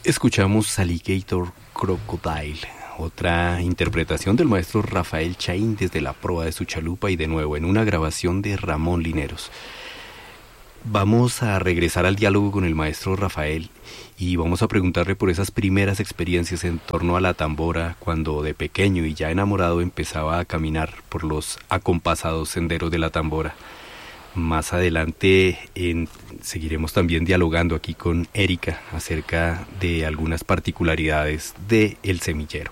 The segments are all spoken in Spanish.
Escuchamos Alligator Crocodile, otra interpretación del maestro Rafael Chaín desde la proa de su chalupa y de nuevo en una grabación de Ramón Lineros. Vamos a regresar al diálogo con el maestro Rafael y vamos a preguntarle por esas primeras experiencias en torno a la tambora cuando de pequeño y ya enamorado empezaba a caminar por los acompasados senderos de la tambora. Más adelante seguiremos también dialogando aquí con Erika acerca de algunas particularidades de El Semillero.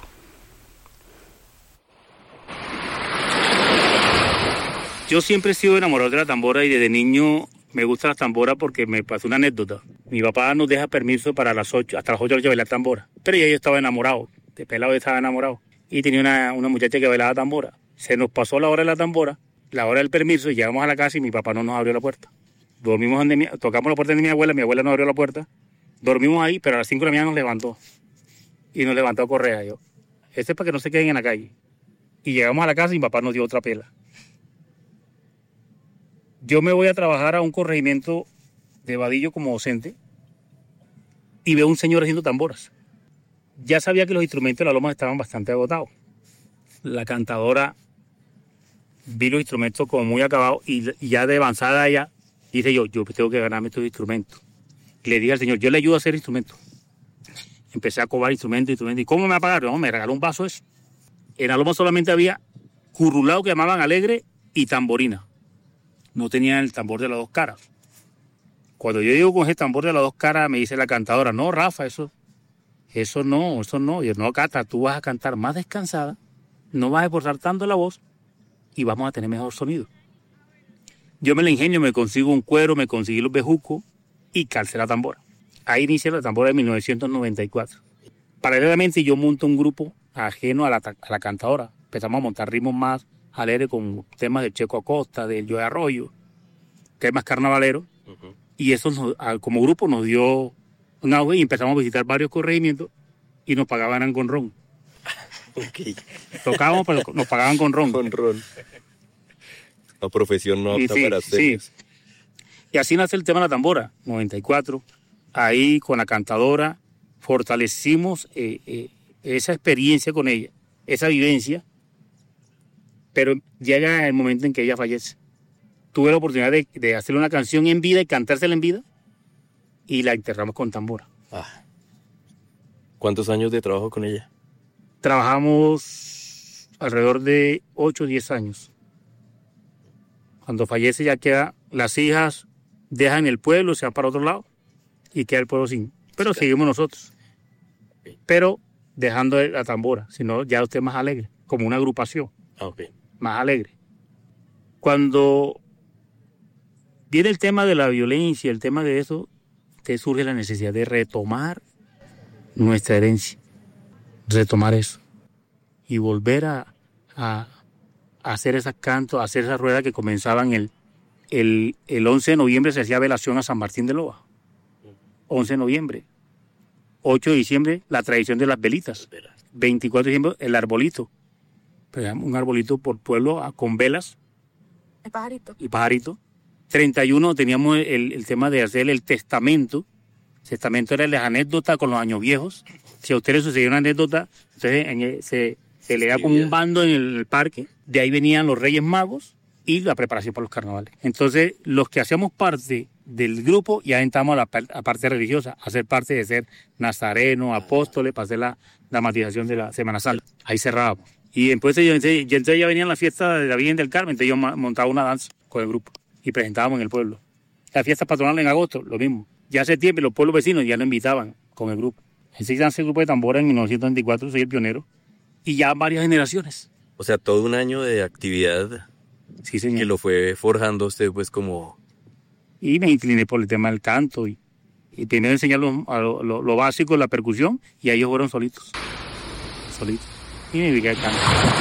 Yo siempre he sido enamorado de la tambora y desde niño me gusta la tambora porque me pasó una anécdota. Mi papá nos deja permiso para las 8, hasta las 8 yo bailar tambora. Pero ya yo estaba enamorado, de pelado yo estaba enamorado. Y tenía una muchacha que bailaba tambora. Se nos pasó la hora de la tambora, la hora del permiso, y llegamos a la casa y mi papá no nos abrió la puerta. Tocamos la puerta de mi abuela no abrió la puerta. Dormimos ahí, pero a las 5 de la mañana nos levantó. Y nos levantó a Correa. Yo, este es para que no se queden en la calle. Y llegamos a la casa y mi papá nos dio otra pela. Yo me voy a trabajar a un corregimiento de Vadillo como docente y veo a un señor haciendo tamboras. Ya sabía que los instrumentos de la loma estaban bastante agotados. La cantadora vi los instrumentos como muy acabados y ya de avanzada ya dije yo tengo que ganarme estos instrumentos. Y le dije al señor, yo le ayudo a hacer instrumentos. Empecé a cobrar instrumentos. ¿Y cómo me va a pagar? No, me regaló un vaso eso. En la loma solamente había currulao que llamaban alegre y tamborina. No tenían el tambor de las dos caras. Cuando yo llego con ese tambor de las dos caras, me dice la cantadora, no, Rafa, eso no. Yo, no, Cata, tú vas a cantar más descansada, no vas a esforzar tanto la voz y vamos a tener mejor sonido. Yo me la ingenio, me consigo un cuero, me conseguí los bejucos y calcé la tambora. Ahí inicié la tambora de 1994. Paralelamente yo monto un grupo ajeno a la cantadora. Empezamos a montar ritmos más alegre con temas del Checo Acosta, del Joe Arroyo, temas carnavaleros. Uh-huh. Y eso como grupo nos dio un auge y empezamos a visitar varios corregimientos y nos pagaban con ron. Okay. Tocábamos, pero nos pagaban con ron. Con ron. La profesión no apta para hacer. Sí. Y así nace el tema de la tambora, 94. Ahí con la cantadora fortalecimos esa experiencia con ella, esa vivencia. Pero llega el momento en que ella fallece. Tuve la oportunidad de hacerle una canción en vida y cantársela en vida y la enterramos con tambora. ¿Cuántos años de trabajo con ella? Trabajamos alrededor de 8 o 10 años. Cuando fallece ya queda, las hijas dejan el pueblo, se van para otro lado y queda el pueblo sin. Pero seguimos nosotros. Pero dejando la tambora, sino ya usted más alegre, como una agrupación. Okay. Más alegre. Cuando viene el tema de la violencia, el tema de eso, te surge la necesidad de retomar nuestra herencia, retomar eso y volver a hacer esos cantos, a hacer esas ruedas que comenzaban el 11 de noviembre se hacía velación a San Martín de Loa. 11 de noviembre. 8 de diciembre, la tradición de las velitas. 24 de diciembre, el arbolito. Un arbolito por pueblo con velas y pajarito. 31 teníamos el tema de hacer el testamento. El testamento era las anécdotas con los años viejos. Si a ustedes sucedió una anécdota, entonces se le da como un bando en el parque. De ahí venían los Reyes Magos y la preparación para los carnavales. Entonces, los que hacíamos parte del grupo ya entramos a la parte religiosa, a ser parte de ser nazareno, apóstoles, para hacer la dramatización de la Semana Santa. Ahí cerrábamos. Y después entonces ya venían las fiestas de la Virgen del Carmen, entonces yo montaba una danza con el grupo y presentábamos en el pueblo. Las fiestas patronales en agosto, lo mismo. Ya hace tiempo los pueblos vecinos ya lo invitaban con el grupo. Así nace el grupo de tambora en 1924, soy el pionero, y ya varias generaciones. O sea, todo un año de actividad. Sí, señor. Que lo fue forjando usted pues como... Y me incliné por el tema del canto y primero enseñar lo básico, la percusión, y ellos fueron solitos. Y me dediqué al canto.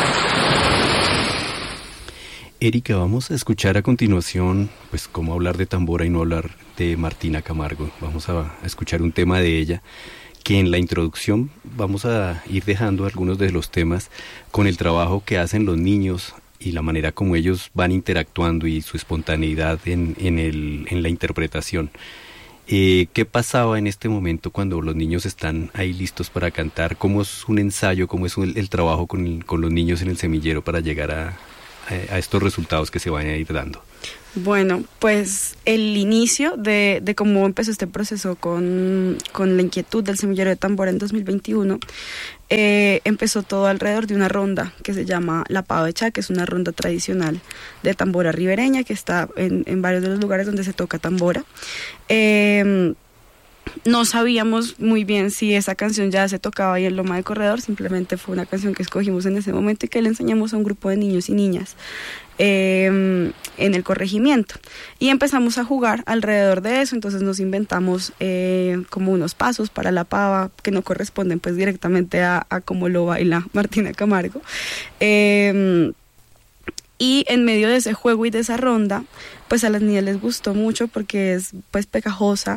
Erika, vamos a escuchar a continuación pues cómo hablar de tambora y no hablar de Martina Camargo. Vamos a escuchar un tema de ella que en la introducción vamos a ir dejando algunos de los temas con el trabajo que hacen los niños y la manera como ellos van interactuando y su espontaneidad en la interpretación. ¿Qué pasaba en este momento cuando los niños están ahí listos para cantar? ¿Cómo es un ensayo? ¿Cómo es el trabajo con los niños en el semillero para llegar a estos resultados que se van a ir dando? Bueno, pues el inicio de cómo empezó este proceso con la inquietud del semillero de Tambora en 2021, empezó todo alrededor de una ronda que se llama La Pava Echá, que es una ronda tradicional de tambora ribereña que está en varios de los lugares donde se toca tambora. No sabíamos muy bien si esa canción ya se tocaba ahí en Loma de Corredor, simplemente fue una canción que escogimos en ese momento y que le enseñamos a un grupo de niños y niñas en el corregimiento. Y empezamos a jugar alrededor de eso, entonces nos inventamos como unos pasos para la pava que no corresponden pues directamente a cómo lo baila Martina Camargo. Y en medio de ese juego y de esa ronda, pues a las niñas les gustó mucho porque es pues pegajosa,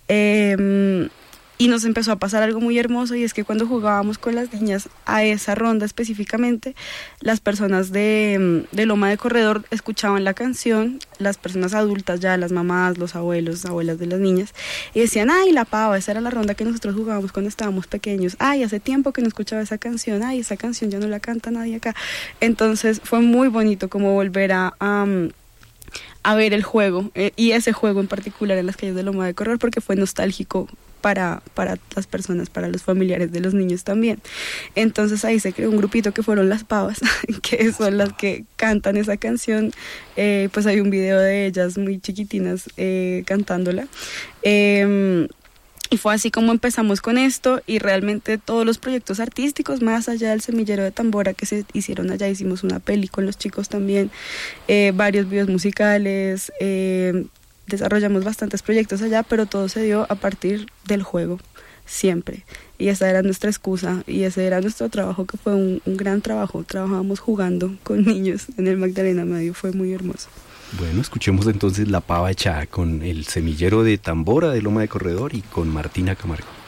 y nos empezó a pasar algo muy hermoso, y es que cuando jugábamos con las niñas a esa ronda específicamente, las personas de Loma de Corredor escuchaban la canción, las personas adultas ya, las mamás, los abuelos, abuelas de las niñas, y decían, ay, la pava, esa era la ronda que nosotros jugábamos cuando estábamos pequeños, ay, hace tiempo que no escuchaba esa canción, ay, esa canción ya no la canta nadie acá. Entonces fue muy bonito como volver a ver el juego, y ese juego en particular en las calles de Loma de Corredor, porque fue nostálgico para las personas, para los familiares de los niños también. Entonces ahí se creó un grupito que fueron las pavas, que son las que cantan esa canción. Pues hay un video de ellas muy chiquitinas cantándola. Y fue así como empezamos con esto, y realmente todos los proyectos artísticos, más allá del semillero de Tambora que se hicieron allá, hicimos una peli con los chicos también, varios videos musicales, desarrollamos bastantes proyectos allá, pero todo se dio a partir del juego, siempre. Y esa era nuestra excusa, y ese era nuestro trabajo, que fue un gran trabajo. Trabajábamos jugando con niños en el Magdalena Medio, fue muy hermoso. Bueno, escuchemos entonces La Pava Echá con el semillero de Tambora de Loma de Corredor y con Martina Camargo.